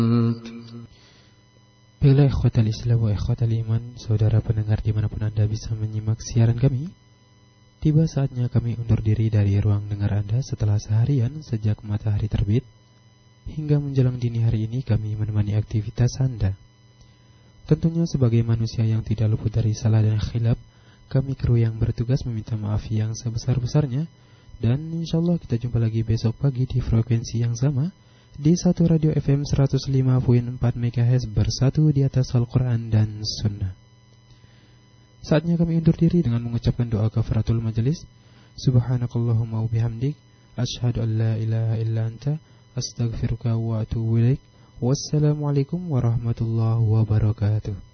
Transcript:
Bila ikhwatal Islam wa ikhwatal iman, saudara pendengar dimanapun Anda bisa menyimak siaran kami, tiba saatnya kami undur diri dari ruang dengar Anda setelah seharian sejak matahari terbit hingga menjelang dini hari ini kami menemani aktivitas Anda. Tentunya sebagai manusia yang tidak luput dari salah dan khilaf, kami kru yang bertugas meminta maaf yang sebesar-besarnya, dan insyaallah kita jumpa lagi besok pagi di frekuensi yang sama di satu radio FM 105.4 MHz bersatu di atas Al-Quran dan Sunnah. Saatnya kami undur diri dengan mengucapkan doa kafaratul majelis. Subhanakallahumma wa bihamdik, asyhadu an la ilaha illa anta, astaghfiruka wa atubu ilaik. Wassalamualaikum warahmatullahi wabarakatuh.